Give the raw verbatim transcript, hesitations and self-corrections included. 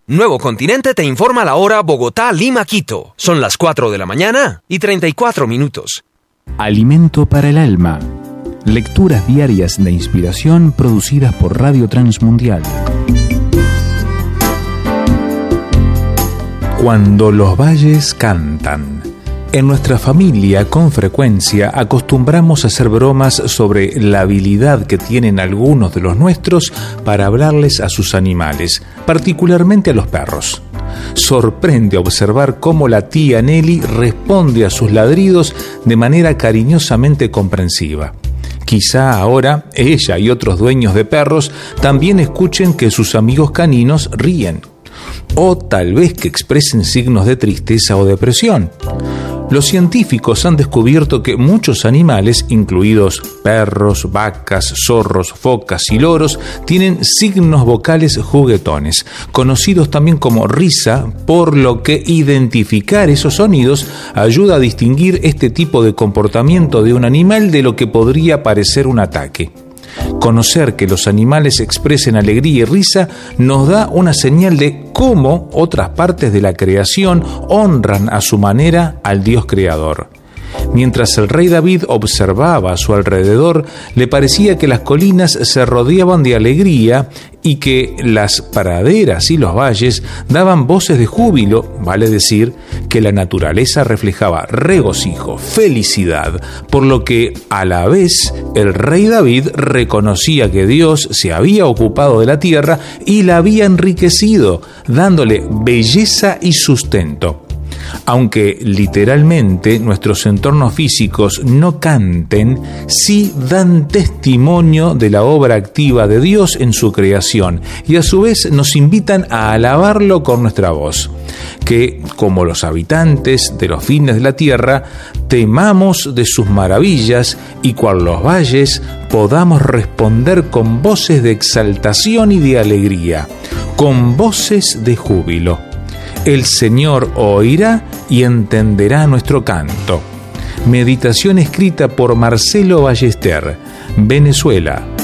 Nuevo Continente te informa la hora Bogotá, Lima, Quito. Son las cuatro de la mañana y treinta y cuatro minutos. Alimento para el alma. Lecturas diarias de inspiración producidas por Radio Transmundial. Cuando los valles cantan. En nuestra familia, con frecuencia, acostumbramos a hacer bromas sobre la habilidad que tienen algunos de los nuestros para hablarles a sus animales, particularmente a los perros. Sorprende observar cómo la tía Nelly responde a sus ladridos de manera cariñosamente comprensiva. Quizá ahora ella y otros dueños de perros también escuchen que sus amigos caninos ríen, o tal vez que expresen signos de tristeza o depresión. Los científicos han descubierto que muchos animales, incluidos perros, vacas, zorros, focas y loros, tienen signos vocales juguetones, conocidos también como risa, por lo que identificar esos sonidos ayuda a distinguir este tipo de comportamiento de un animal de lo que podría parecer un ataque. Conocer que los animales expresen alegría y risa nos da una señal de cómo otras partes de la creación honran a su manera al Dios creador. Mientras el rey David observaba a su alrededor, le parecía que las colinas se rodeaban de alegría y que las praderas y los valles daban voces de júbilo, vale decir que la naturaleza reflejaba regocijo, felicidad, por lo que a la vez el rey David reconocía que Dios se había ocupado de la tierra y la había enriquecido, dándole belleza y sustento. Aunque literalmente nuestros entornos físicos no canten, sí dan testimonio de la obra activa de Dios en su creación y a su vez nos invitan a alabarlo con nuestra voz. Que, como los habitantes de los fines de la tierra, temamos de sus maravillas y cual los valles podamos responder con voces de exaltación y de alegría, con voces de júbilo. El Señor oirá y entenderá nuestro canto. Meditación escrita por Marcelo Ballester, Venezuela,